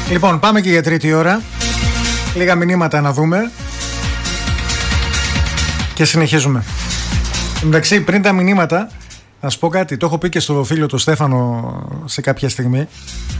Λοιπόν, πάμε και για τρίτη ώρα. Λίγα μηνύματα να δούμε και συνεχίζουμε. Εντάξει, πριν τα μηνύματα, να σου πω κάτι. Το έχω πει και στο φίλο του Στέφανο σε κάποια στιγμή.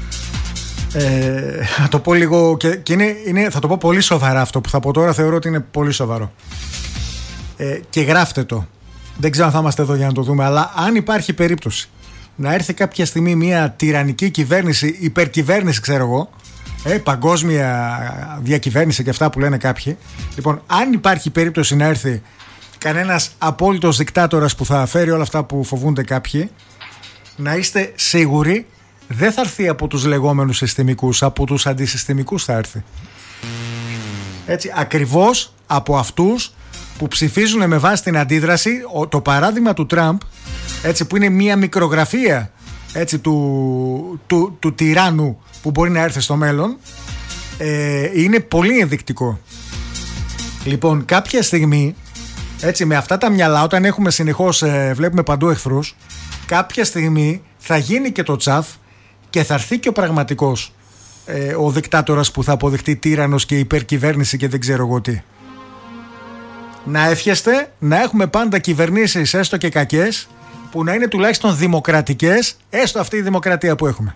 Θα το πω λίγο θα το πω πολύ σοβαρά αυτό που θα πω τώρα. Θεωρώ ότι είναι πολύ σοβαρό. Και γράφτε το. Δεν ξέρω αν θα είμαστε εδώ για να το δούμε, αλλά αν υπάρχει περίπτωση να έρθει κάποια στιγμή μια τυραννική κυβέρνηση, υπερκυβέρνηση, ξέρω εγώ, παγκόσμια διακυβέρνηση και αυτά που λένε κάποιοι. Λοιπόν, αν υπάρχει περίπτωση να έρθει κανένας απόλυτος δικτάτορας που θα φέρει όλα αυτά που φοβούνται κάποιοι, να είστε σίγουροι δεν θα έρθει από τους λεγόμενους συστημικούς, από τους αντισυστημικούς θα έρθει. Έτσι, ακριβώς από αυτούς που ψηφίζουν με βάση την αντίδραση. Το παράδειγμα του Τραμπ, έτσι, που είναι μια μικρογραφία, έτσι, του τυράννου που μπορεί να έρθει στο μέλλον, είναι πολύ ενδεικτικό. Λοιπόν, κάποια στιγμή, έτσι, με αυτά τα μυαλά, όταν έχουμε συνεχώς βλέπουμε παντού εχθρούς, κάποια στιγμή θα γίνει και το τσαφ και θα έρθει και ο πραγματικός ο δικτάτορας που θα αποδειχτεί τύραννος και υπερκυβέρνηση και δεν ξέρω εγώ τι. Να εύχεστε να έχουμε πάντα κυβερνήσεις, έστω και κακές, που να είναι τουλάχιστον δημοκρατικές, έστω αυτή η δημοκρατία που έχουμε.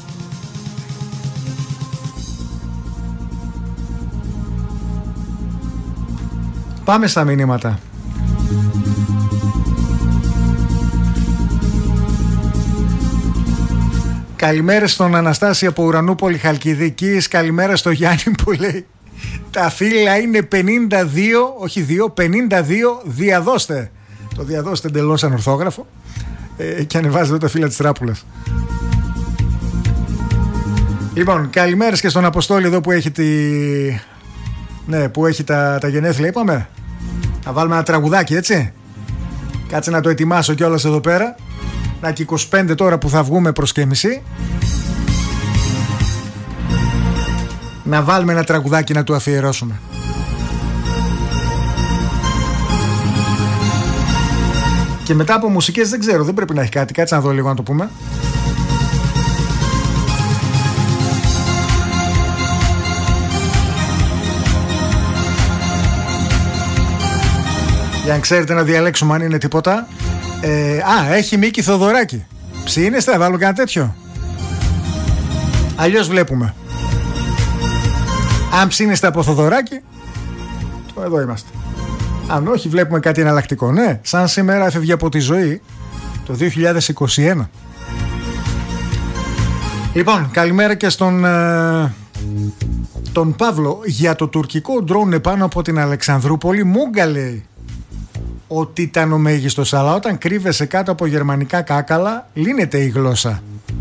Πάμε στα μηνύματα. Καλημέρα στον Αναστάση από Ουρανούπολη Χαλκιδικής. Καλημέρα στο Γιάννη που λέει τα φύλλα είναι 52, όχι 2, 52, διαδώστε. Το διαδώστε εντελώς ανορθόγραφο και ανεβάζετε τα φύλλα της τράπουλας. Λοιπόν, καλημέρας και στον Αποστόλη εδώ που έχει που έχει τα γενέθλια, είπαμε. Να βάλουμε ένα τραγουδάκι, έτσι. Κάτσε να το ετοιμάσω κιόλας εδώ πέρα. Να και 25 τώρα που θα βγούμε προς και μισή. Να βάλουμε ένα τραγουδάκι να του αφιερώσουμε. Και μετά από μουσικές δεν ξέρω, δεν πρέπει να έχει κάτι. Κάτσε να δω λίγο να το πούμε. Για να ξέρετε να διαλέξουμε αν είναι τίποτα. Έχει Μίκη Θοδωράκη. Ψήνεστε, θα βάλω κανένα τέτοιο. Αλλιώς βλέπουμε. Αν ψήνεστε από Θοδωράκη, το εδώ είμαστε. Αν όχι, βλέπουμε κάτι εναλλακτικό. Ναι, σαν σήμερα έφευγε από τη ζωή το 2021. Λοιπόν, καλημέρα και στον τον Παύλο. Για το τουρκικό ντρόουν επάνω από την Αλεξανδρούπολη, Μούγκα λέει ότι ήταν ο μέγιστος, αλλά όταν κρύβεσαι κάτω από γερμανικά κάκαλα λύνεται η γλώσσα.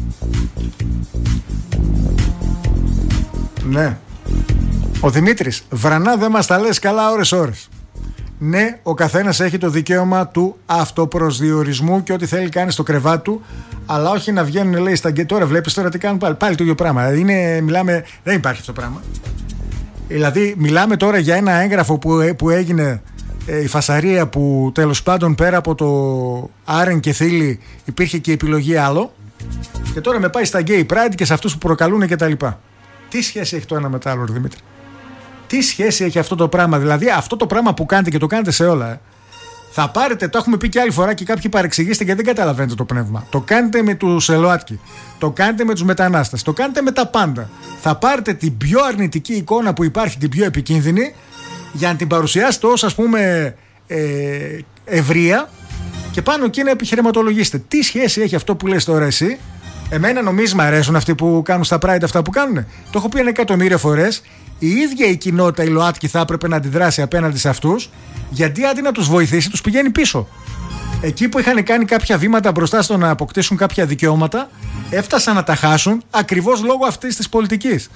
Ναι. Ο Δημήτρης, Βρανά δεν μας τα λες καλά ώρες. Ναι, ο καθένας έχει το δικαίωμα του αυτοπροσδιορισμού και ό,τι θέλει κάνει στο κρεβάτι του, αλλά όχι να βγαίνουν, λέει, στα γκέτ. Τώρα βλέπεις τώρα τι κάνουν πάλι το ίδιο πράγμα. Δεν υπάρχει αυτό το πράγμα. Δηλαδή μιλάμε τώρα για ένα έγγραφο που έγινε, η φασαρία, που τέλος πάντων πέρα από το Άρεν και Θήλη υπήρχε και η επιλογή άλλο, και τώρα με πάει στα Gay Pride και σε αυτούς που προκαλούν και τα λοιπά. Τι σχέση έχει το ένα με το άλλο, Δημήτρη? Τι σχέση έχει αυτό το πράγμα? Δηλαδή αυτό το πράγμα που κάνετε και το κάνετε σε όλα, θα πάρετε, το έχουμε πει και άλλη φορά και κάποιοι παρεξηγήστε γιατί δεν καταλαβαίνετε το πνεύμα. Το κάνετε με τους ΕΛΟΑΤΚΙ, το κάνετε με τους μετανάστες, το κάνετε με τα πάντα. Θα πάρετε την πιο αρνητική εικόνα που υπάρχει, την πιο επικίνδυνη, για να την παρουσιάσετε ως, ας πούμε, ευρεία, και πάνω εκεί να επιχειρηματολογήσετε. Τι σχέση έχει αυτό που λες τώρα εσύ? Εμένα νομίζεις μ' αρέσουν αυτοί που κάνουν στα Pride αυτά που κάνουν? Το έχω πει 1.000.000 φορές. Η ίδια η κοινότητα, η ΛΟΑΤΚΙ, θα έπρεπε να αντιδράσει απέναντι σε αυτούς, γιατί αντί να τους βοηθήσει, τους πηγαίνει πίσω. Εκεί που είχαν κάνει κάποια βήματα μπροστά στο να αποκτήσουν κάποια δικαιώματα, έφτασαν να τα χάσουν ακριβώς λόγω αυτής της πολιτικής.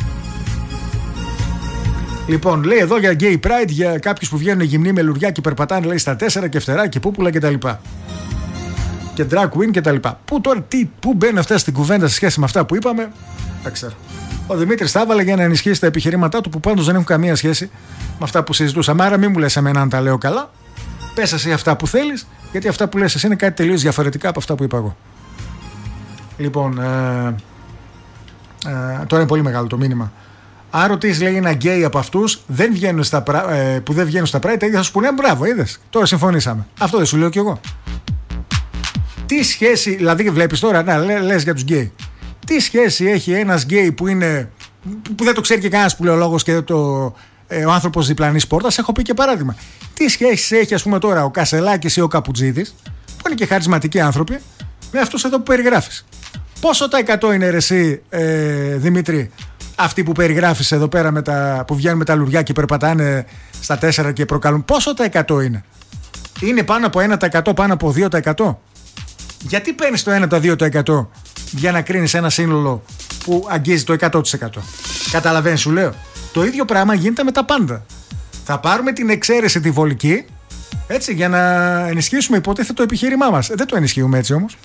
Λοιπόν, λέει εδώ για Gay Pride, για κάποιους που βγαίνουν γυμνοί με λουριά και περπατάνε, λέει, στα 4 και φτερά και πούπουλα κτλ. Και drag queen κτλ. Πού μπαίνουν αυτά στην κουβέντα σε σχέση με αυτά που είπαμε, δεν ξέρω. Ο Δημήτρης θα έβαλε για να ενισχύσει τα επιχειρήματά του, που πάντως δεν έχουν καμία σχέση με αυτά που συζητούσαμε. Άρα μην μου λες εμένα αν τα λέω καλά. Πες εσύ αυτά που θέλεις, γιατί αυτά που λες εσύ είναι κάτι τελείως διαφορετικά από αυτά που είπα εγώ. Λοιπόν, Τώρα είναι πολύ μεγάλο το μήνυμα. Αν ρωτήσει, λέει, ένα γκέι από αυτούς που δεν βγαίνουν στα Pride, τα ίδια θα σου πούνε μπράβο, είδες. Τώρα συμφωνήσαμε. Αυτό δεν σου λέω κι εγώ. Τι σχέση, δηλαδή βλέπεις τώρα, λες για τους γκέι. Τι σχέση έχει ένας γκέι που δεν το ξέρει και κανένας πουλεολόγος και ο άνθρωπος διπλανής πόρτας? Έχω πει και παράδειγμα. Τι σχέση έχει, ας πούμε, τώρα ο Κασελάκης ή ο Καπουτζίδης, που είναι και χαρισματικοί άνθρωποι, με αυτούς εδώ που περιγράφεις? Πόσο τα 100 είναι, ρε εσύ, Δημήτρη, αυτοί που περιγράφεις εδώ πέρα που βγαίνουν με τα λουριά και περπατάνε στα 4 και προκαλούν? Πόσο τα 100 είναι? Είναι πάνω από 1%, πάνω από 2%? Γιατί παίρνεις το 1-2% για να κρίνεις ένα σύνολο που αγγίζει το 100%? Καταλαβαίνεις, σου λέω. Το ίδιο πράγμα γίνεται με τα πάντα. Θα πάρουμε την εξαίρεση τη βολική, έτσι, για να ενισχύσουμε υποτίθεται το επιχείρημά μας. Δεν το ενισχύουμε έτσι όμως.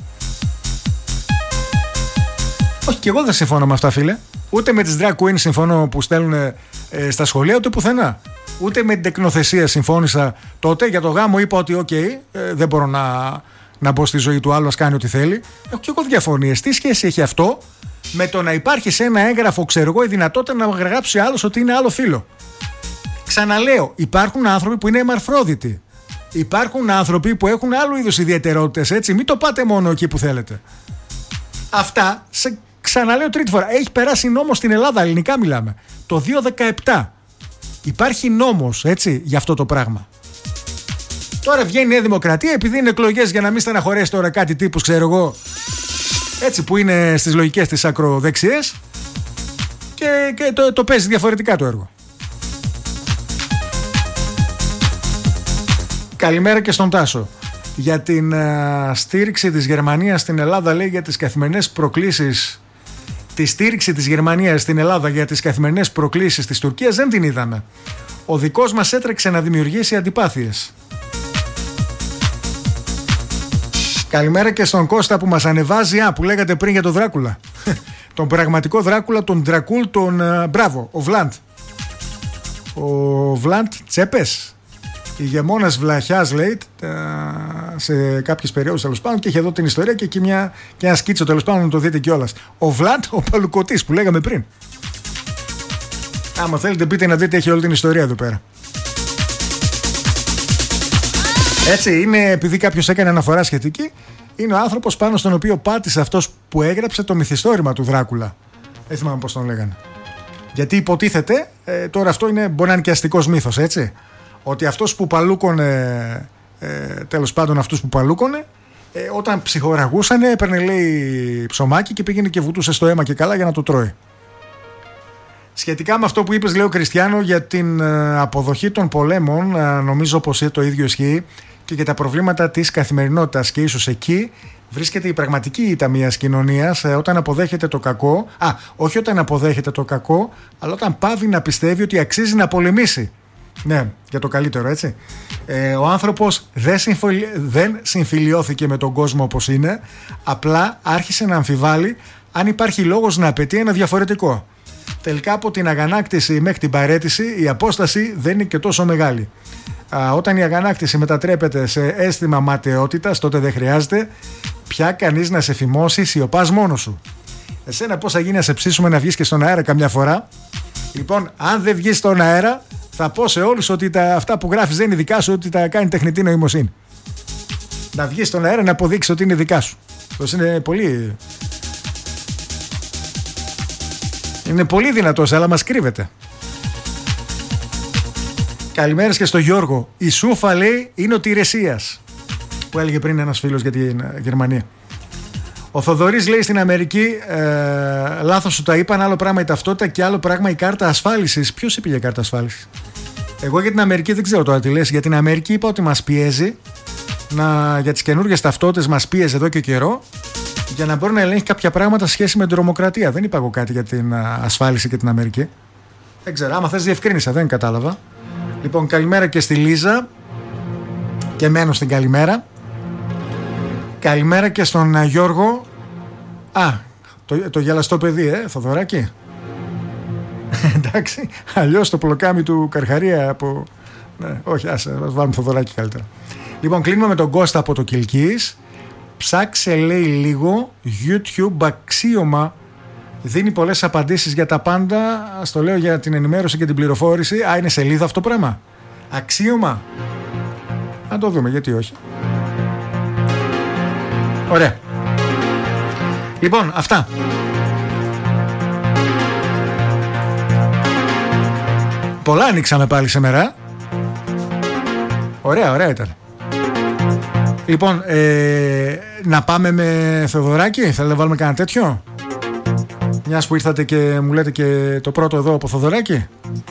Όχι, και εγώ δεν συμφωνώ με αυτά, φίλε. Ούτε με τις drag queens συμφωνώ που στέλνουν στα σχολεία, ούτε πουθενά. Ούτε με την τεκνοθεσία συμφώνησα τότε. Για το γάμο είπα ότι δεν μπορώ να μπω στη ζωή του άλλου, ας κάνει ό,τι θέλει. Έχω και εγώ διαφωνίες. Τι σχέση έχει αυτό με το να υπάρχει σε ένα έγγραφο, ξέρω εγώ, η δυνατότητα να γράψει άλλος ότι είναι άλλο φύλο? Ξαναλέω, υπάρχουν άνθρωποι που είναι αιμαρφρόδιτοι. Υπάρχουν άνθρωποι που έχουν άλλου είδους ιδιαιτερότητες, έτσι. Μην το πάτε μόνο εκεί που θέλετε. Αυτά, ξαναλέω τρίτη φορά, έχει περάσει νόμος στην Ελλάδα, ελληνικά μιλάμε, το 2017. Υπάρχει νόμος, έτσι, για αυτό το πράγμα. Τώρα βγαίνει η Νέα Δημοκρατία, επειδή είναι εκλογές, για να μην στεναχωρέσει τώρα κάτι τύπους, ξέρω εγώ, έτσι, που είναι στις λογικές της ακροδεξιές, και το παίζει διαφορετικά το έργο. Καλημέρα και στον Τάσο. Για την στήριξη της Γερμανίας στην Ελλάδα, λέει, για τις καθημερινές προκλήσεις. Τη στήριξη της Γερμανίας στην Ελλάδα για τις καθημερινές προκλήσεις της Τουρκίας δεν την είδαμε. Ο δικός μας έτρεξε να δημιουργήσει αντιπάθειες. Καλημέρα και στον Κώστα που μας ανεβάζει, που λέγατε πριν για τον Δράκουλα. Τον πραγματικό Δράκουλα, τον Ντρακούλ, μπράβο, ο Βλάντ. Ο Βλάντ Τσέπες, ηγεμόνας Βλαχιάς, λέει, σε κάποιες περιόδους, τέλος πάντων, και είχε εδώ την ιστορία και εκεί και ένα σκίτσο, τέλος πάντων, να το δείτε κιόλας. Ο Βλάντ, ο Παλουκωτής που λέγαμε πριν. Άμα θέλετε μπείτε να δείτε, έχει όλη την ιστορία εδώ πέρα. Έτσι είναι, επειδή κάποιος έκανε αναφορά σχετική, είναι ο άνθρωπος πάνω στον οποίο πάτησε αυτός που έγραψε το μυθιστόρημα του Δράκουλα. Δεν θυμάμαι πώς τον λέγανε. Γιατί υποτίθεται, τώρα αυτό μπορεί να είναι και αστικός μύθος, έτσι, ότι αυτός που παλούκωνε, τέλος πάντων αυτούς που παλούκωνε, όταν ψυχοραγούσανε έπαιρνε, λέει, ψωμάκι και πήγαινε και βουτούσε στο αίμα και καλά για να το τρώει. Σχετικά με αυτό που είπες, λέει ο Κριστιανό, για την αποδοχή των πολέμων, νομίζω πως το ίδιο ισχύει και για τα προβλήματα της καθημερινότητας, και ίσως εκεί βρίσκεται η πραγματική ήττα μιας κοινωνίας, όταν αποδέχεται το κακό, όχι όταν αποδέχεται το κακό, αλλά όταν πάβει να πιστεύει ότι αξίζει να πολεμήσει. Ναι, για το καλύτερο, έτσι. Ο άνθρωπος δεν συμφιλιώθηκε με τον κόσμο όπως είναι, απλά άρχισε να αμφιβάλλει αν υπάρχει λόγος να απαιτεί ένα διαφορετικό. Τελικά από την αγανάκτηση μέχρι την παραίτηση η απόσταση δεν είναι και τόσο μεγάλη. Όταν η αγανάκτηση μετατρέπεται σε αίσθημα ματαιότητας, τότε δεν χρειάζεται πια κανείς να σε φημώσει, σιωπάς μόνος σου. Εσένα πώς θα γίνει να σε ψήσουμε να βγεις και στον αέρα καμιά φορά? Λοιπόν, αν δεν βγεις στον αέρα, θα πω σε όλους ότι αυτά που γράφεις δεν είναι δικά σου, ότι τα κάνει τεχνητή νοημοσύνη. Να βγεις στον αέρα να αποδείξεις ότι είναι δικά σου. Αυτό είναι πολύ δυνατός, αλλά μας κρύβεται. Καλημέρας και στο Γιώργο. Η Σούφα, λέει, είναι ο Τηρεσίας, που έλεγε πριν ένας φίλος για τη Γερμανία. Ο Θοδωρής, λέει, στην Αμερική, λάθος σου τα είπαν, άλλο πράγμα η ταυτότητα και άλλο πράγμα η κάρτα ασφάλισης. Ποιος είπε για κάρτα ασφάλισης? Εγώ για την Αμερική δεν ξέρω τώρα τι λες. Για την Αμερική είπα ότι μας πιέζει, για τις καινούργιες ταυτότητες μας πίεζε εδώ και καιρό, για να μπορεί να ελέγχει κάποια πράγματα σε σχέση με την τρομοκρατία. Δεν είπα εγώ κάτι για την ασφάλιση και την Αμερική. Δεν ξέρω, άμα θες διευκρίνησα, δεν κατάλαβα. Λοιπόν, καλημέρα και στη Λίζα, και μένω στην καλημέρα. Καλημέρα και στον Γιώργο. Το γελαστό παιδί, Θοδωράκη. Εντάξει, αλλιώς το πλοκάμι του Καρχαρία από... Ναι, όχι, ας βάλουμε Θοδωράκη καλύτερα. Λοιπόν, κλείνουμε με τον Κώστα από το Κιλκής. Ψάξε, λέει, λίγο YouTube αξίωμα Δίνει πολλές απαντήσεις για τα πάντα. Ας το λέω για την ενημέρωση και την πληροφόρηση. Είναι σελίδα αυτό το πράγμα. Αξίωμα. Να το δούμε, γιατί όχι. Ωραία. Λοιπόν, αυτά. Πολλά ανοίξαμε πάλι σήμερα. Ωραία ήταν. Λοιπόν, να πάμε με Θοδωράκη. Θέλετε να βάλουμε κανένα τέτοιο? Μιας που ήρθατε και μου λέτε και το πρώτο εδώ από Θοδωράκη.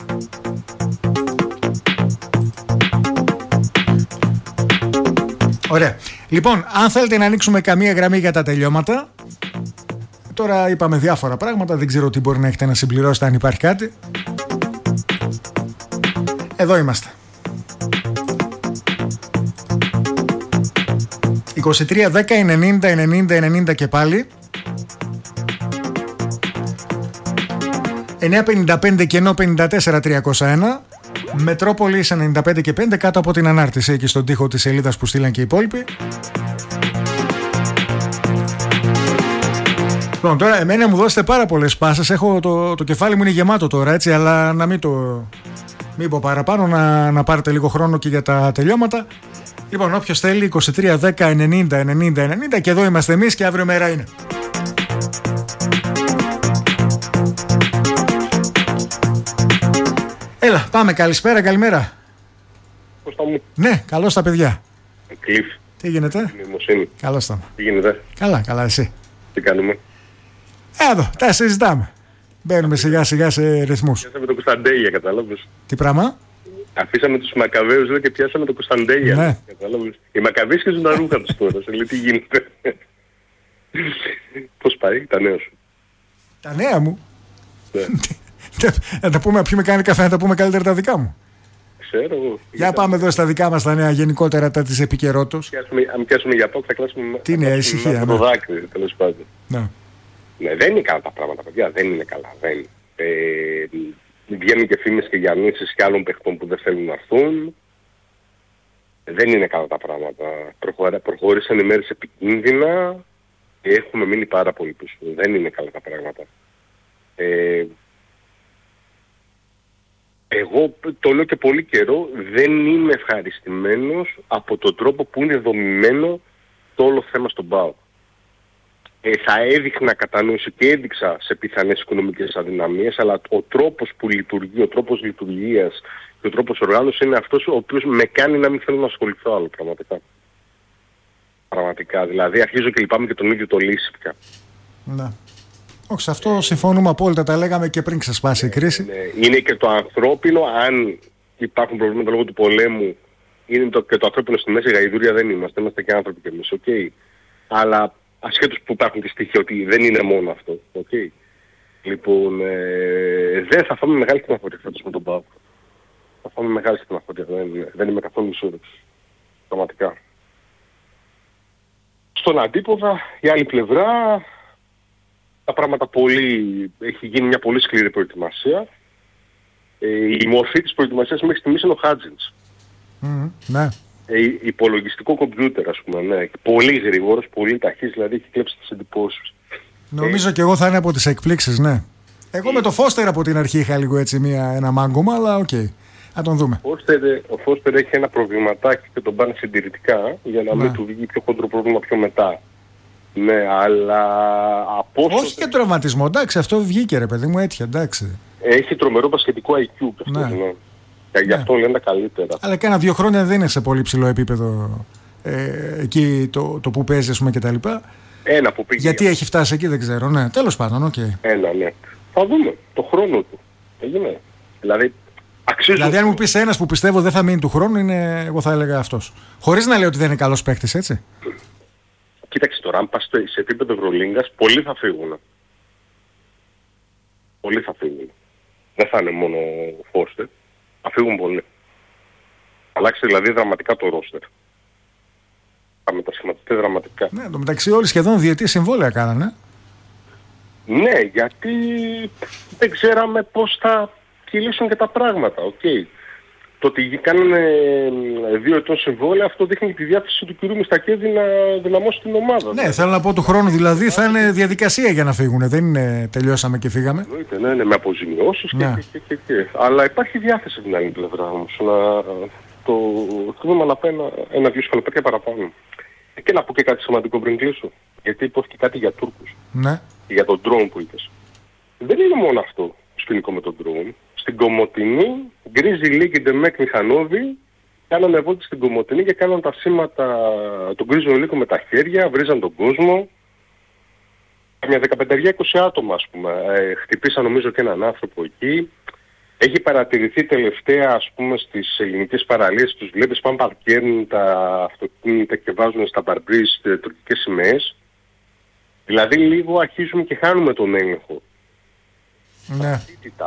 Ωραία. Λοιπόν, αν θέλετε να ανοίξουμε καμία γραμμή για τα τελειώματα. Τώρα είπαμε διάφορα πράγματα. Δεν ξέρω τι μπορεί να έχετε να συμπληρώσετε, αν υπάρχει κάτι. Εδώ είμαστε. 23, 10, 90, 90 και πάλι. 955 και ενώ 54 301. Μετρόπολης 95 και 5 κάτω από την ανάρτηση εκεί στον τοίχο της σελίδας που στείλαν και οι υπόλοιποι. Λοιπόν, τώρα εμένα μου δώσετε πάρα πολλές πάσες. Έχω το κεφάλι μου είναι γεμάτο τώρα, έτσι, αλλά να μην πω παραπάνω, να πάρετε λίγο χρόνο και για τα τελειώματα. Λοιπόν, όποιος θέλει, 23, 10, 90, 90, 90 και εδώ είμαστε εμείς και αύριο μέρα είναι. Έλα, πάμε, καλησπέρα, καλημέρα. Πώς τα μου? Ναι, καλώς τα παιδιά. Κλειφ. Τι γίνεται? Νοημοσύνη. Καλώς τα. Τι γίνεται? Καλά, εσύ? Τι κάνουμε? Εδώ, τα συζητάμε. Μπαίνουμε σιγά σιγά σε ρυθμούς. Πιάσαμε το Κωνσταντέλια, κατάλαβες? Τι πράγμα? Αφήσαμε τους Μακαβαίους λέει, και πιάσαμε το Κωνσταντέλια. Ναι. Κατάλαβες? Οι Μακαβαίοι σχέζουν τα ρούχα τους τώρα. Σε λέει τι γίνεται. Πώς πάει, τα νέα σου? Τα νέα μου. Ναι. Να τα πούμε, να πιούμε κάνει καφέ, να τα πούμε καλύτερα τα δικά μου. Ξέρω εγώ. Για πάμε εδώ στα δικά μας τα νέα, γενικότερα τα της επικαιρότητας. Αν πιάσουμε για πόκ θα κλάσουμε Τι είναι, ησυχία, το δάκρυ, τέλος πάντων. Ναι. Ναι, δεν είναι καλά τα πράγματα, παιδιά. Δεν είναι καλά. Βγαίνουν και φήμες και για νήσεις και άλλων παιχτών που δεν θέλουν να έρθουν. Δεν είναι καλά τα πράγματα. Προχωρήσαν οι μέρες επικίνδυνα και έχουμε μείνει πάρα πολύ πίσω. Δεν είναι καλά τα πράγματα. Εγώ το λέω και πολύ καιρό, δεν είμαι ευχαριστημένος από τον τρόπο που είναι δομημένο το όλο θέμα στον ΠΑΟΚ. Θα έδειχνα κατανόηση και έδειξα σε πιθανές οικονομικές αδυναμίες, αλλά ο τρόπος που λειτουργεί, ο τρόπος λειτουργίας και ο τρόπος οργάνωσης είναι αυτός ο οποίος με κάνει να μην θέλω να ασχοληθώ άλλο πραγματικά. Πραγματικά, δηλαδή αρχίζω και λυπάμαι και τον ίδιο το Λύση πια. Ναι. Όχι, σε αυτό συμφωνούμε απόλυτα, τα λέγαμε και πριν ξεσπάσει η κρίση. Ναι. Είναι και το ανθρώπινο, αν υπάρχουν προβλήματα λόγω του πολέμου, είναι και το ανθρώπινο στη μέση, γαϊδούρια δεν είμαστε και άνθρωποι κι εμείς, okay. Αλλά ασχέτως που υπάρχουν και στοιχεία ότι δεν είναι μόνο αυτό, okay. Λοιπόν, δεν θα φάμε μεγάλη στεναχώρια φέτος με τον ΠΑΟΚ. Θα φάμε μεγάλη στεναχώρια, δεν είμαι καθόλου αισιόδοξος. Πραγματικά. Στον αντίποδα, η άλλη πλευρά, τα πράγματα έχει γίνει μια πολύ σκληρή προετοιμασία. Η μορφή της προετοιμασίας μέχρι στιγμής είναι ο Χάτζινς. Ναι. Υπολογιστικό κομπιούτερ, ας πούμε, ναι. Πολύ γρήγορος, πολύ ταχύς, δηλαδή έχει κλέψει τις εντυπώσεις. Νομίζω και εγώ θα είναι από τις εκπλήξεις, ναι. Εγώ με το Φώστερ από την αρχή είχα λίγο έτσι ένα μάγκωμα, αλλά οκ. Να τον δούμε. Ο Φώστερ έχει ένα προβληματάκι και τον πάνε συντηρητικά για να μην του βγει πιο χοντρό πρόβλημα πιο μετά. Ναι, αλλά από όσο... Όχι και τραυματισμό, εντάξει, αυτό βγήκε ρε παιδί μου, έτυχε, εντάξει. Έχει τρομερό μπασκετικό IQ και αυτό, ναι. Γι' αυτό λένε τα καλύτερα. Αλλά κάνα 2 χρόνια δεν είναι σε πολύ ψηλό επίπεδο εκεί το που παίζει, ας πούμε, κτλ. Ένα που πήγε. Γιατί έχει φτάσει εκεί δεν ξέρω, ναι. Τέλος πάντων, οκ. Ένα, ναι. Θα δούμε το χρόνο του. Έγινε. Δηλαδή, δηλαδή αν μου πεις ένας που πιστεύω δεν θα μείνει του χρόνου, εγώ θα έλεγα αυτός. Χωρίς να λέω ότι δεν είναι καλός παίκτης, έτσι. Κοίταξε τώρα, αν πας σε επίπεδο Ευρωλίγκας, πολλοί θα φύγουν. Πολλοί θα φύγουν. Δεν θα είναι μόνο ο Φώστερ. Θα φύγουν πολλοί. Αλλάξει δηλαδή δραματικά το ρόστερ. Θα μετασχηματιστεί δραματικά. Ναι, το μεταξύ όλοι σχεδόν διετή συμβόλαια κάνανε. Ναι, γιατί δεν ξέραμε πώς θα κυλήσουν και τα πράγματα. Okay. Το ότι κάνανε 2 ετών συμβόλαια, αυτό δείχνει τη διάθεση του κυρίου Μιστακέδη να δυναμώσει την ομάδα. Ναι, θέλω να πω του χρόνου δηλαδή θα είναι διαδικασία για να φύγουν. Δεν είναι τελειώσαμε και φύγαμε. Ναι, με αποζημιώσεις και. Αλλά υπάρχει διάθεση από την άλλη πλευρά όμως. Το θέλουμε να πάει 1-2 σκαλοπέτια παραπάνω. Και να πω και κάτι σημαντικό πριν κλείσω. Γιατί υπόθηκε κάτι για Τούρκους. Ναι. Για τον drone που είπες. Δεν είναι μόνο αυτό το σκηνικό με τον drone. Στην Κομοτηνή, Γκρίζι Λί και Ντεμέκ Μηχανόβι κάνανε βόλτα στην Κομοτηνή και κάναν τα σήματα των γκρίζων λύκων με τα χέρια, βρίζαν τον κόσμο. Μια 15-20 άτομα, ας πούμε, χτυπήσαν νομίζω και έναν άνθρωπο εκεί. Έχει παρατηρηθεί τελευταία, ας πούμε, στις ελληνικές παραλίες, τους βλέπεις πάνε παρκέρνουν τα αυτοκίνητα και βάζουν στα μπαρμπρίζ τουρκικές σημαίες. Δηλαδή λίγο αρχίζουμε και χάνουμε τον έλεγχο. Ναι.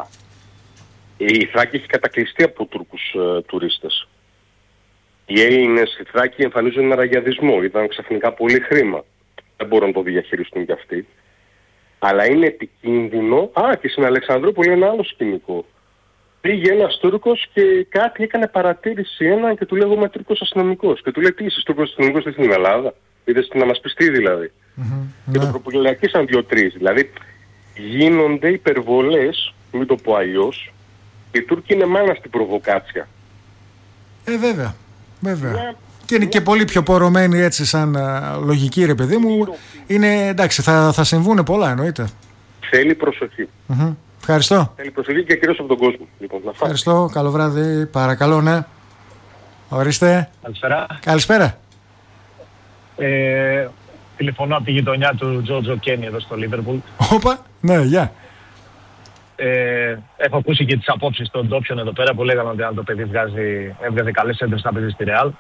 Η Θράκη έχει κατακλειστεί από Τούρκους τουρίστες. Οι Έλληνες στη Θράκη εμφανίζουν ένα ραγιαδισμό, ήταν ξαφνικά πολύ χρήμα. Δεν μπορούν να το διαχειριστούν κι αυτοί. Αλλά είναι επικίνδυνο. Και στην Αλεξανδρούπολη ένα άλλο σκηνικό. Πήγε ένας Τούρκος και κάτι έκανε παρατήρηση έναν και του λέει εγώ είμαι Τούρκος αστυνομικός. Και του λέει τι είσαι Τούρκος αστυνομικός στην Ελλάδα. Είδες να μας πιστεί δηλαδή. Και το προπολογιακήσαν 2-3. Δηλαδή γίνονται υπερβολές, μην το πω αλλιώς. Οι Τούρκοι είναι μάνα στην προβοκάτσια. Βέβαια. Και είναι και πολύ πιο πορωμένοι έτσι σαν λογική ρε παιδί μου. Είναι εντάξει, θα συμβούν πολλά εννοείται. Θέλει προσοχή. Ευχαριστώ. Θέλει προσοχή και κυρίως από τον κόσμο. Λοιπόν, ευχαριστώ, καλό βράδυ, παρακαλώ, ναι. Ορίστε. Καλησπέρα. Τηλεφωνώ από τη γειτονιά του Τζότζο Κένι εδώ στο Λίβερπουλ. Όπα, ναι, γεια. Έχω ακούσει και τις απόψεις των ντόπιων εδώ πέρα που λέγανε ότι αν το παιδί έβγαζε καλές έντρες θα παίζει στη Ρεάλ.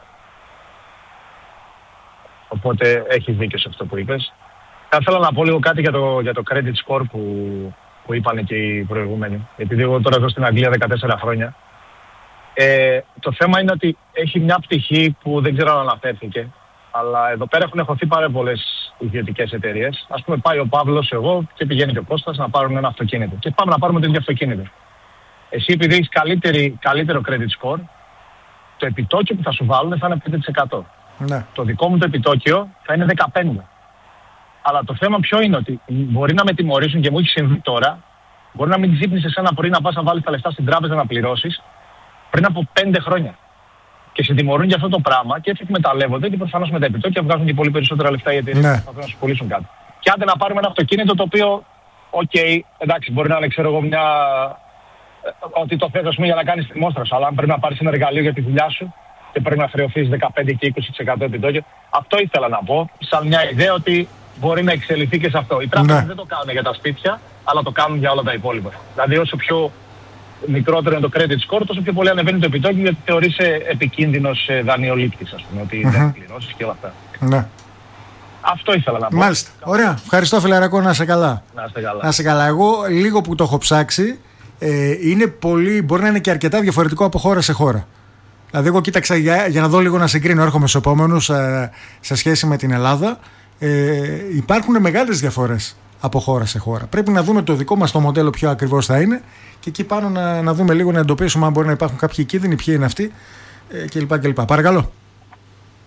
Οπότε έχεις δίκιο σε αυτό που είπες. Θα ήθελα να πω λίγο κάτι για το credit score που είπαν και οι προηγούμενοι. Επειδή εγώ τώρα ζω στην Αγγλία 14 χρόνια. Το θέμα είναι ότι έχει μια πτυχή που δεν ξέρω αν αναφέρθηκε. Αλλά εδώ πέρα έχουν χωθεί πάρα πολλές ιδιωτικές εταιρείες. Ας πούμε πάει ο Παύλος, εγώ και πηγαίνει και ο Κώστας να πάρουν ένα αυτοκίνητο. Και πάμε να πάρουμε το ίδιο αυτοκίνητο. Εσύ επειδή έχεις καλύτερο credit score, το επιτόκιο που θα σου βάλουν θα είναι 5%. Ναι. Το δικό μου το επιτόκιο θα είναι 15%. Αλλά το θέμα ποιο είναι ότι μπορεί να με τιμωρήσουν και μου έχει συμβεί τώρα, μπορεί να μην ξύπνεις εσένα πριν να πας να βάλεις τα λεφτά στην τράπεζα να πληρώσεις πριν από 5 χρόνια. Και σε τιμωρούν για αυτό το πράγμα και έτσι εκμεταλλεύονται και προφανώς με τα επιτόκια βγάζουν και πολύ περισσότερα λεφτά οι εταιρείες που θα να σου πουλήσουν κάτι. Και άντε να πάρουμε ένα αυτοκίνητο το οποίο, εντάξει, μπορεί να είναι ξέρω εγώ ότι το θες για να κάνεις τη μόστρα σου, αλλά αν πρέπει να πάρεις ένα εργαλείο για τη δουλειά σου και πρέπει να χρεωθείς 15 και 20% επιτόκιο, αυτό ήθελα να πω, σαν μια ιδέα ότι μπορεί να εξελιχθεί και σε αυτό. Οι τράπεζες δεν το κάνουν για τα σπίτια, αλλά το κάνουν για όλα τα υπόλοιπα. Δηλαδή όσο πιο μικρότερο είναι το credit score, τόσο πιο πολύ ανεβαίνει το επιτόκιο γιατί θεωρείσαι επικίνδυνος δανειολήπτης, ας πούμε, ότι δεν πληρώσεις και όλα αυτά. Ναι. Αυτό ήθελα να πω. Μάλιστα. Ωραία. Ευχαριστώ φιλαρακό, να είσαι καλά. Να είσαι καλά. Εγώ λίγο που το έχω ψάξει, είναι πολύ, μπορεί να είναι και αρκετά διαφορετικό από χώρα σε χώρα. Δηλαδή εγώ κοίταξα για να δω λίγο να συγκρίνω, έρχομαι στους επόμενους σε σχέση με την Ελλάδα. Υπάρχουν μεγάλες διαφορές από χώρα σε χώρα. Πρέπει να δούμε το δικό μας το μοντέλο ποιο ακριβώς θα είναι και εκεί πάνω να δούμε λίγο, να εντοπίσουμε αν μπορεί να υπάρχουν κάποιοι κίνδυνοι, ποιοι είναι αυτοί κλπ. Παρακαλώ.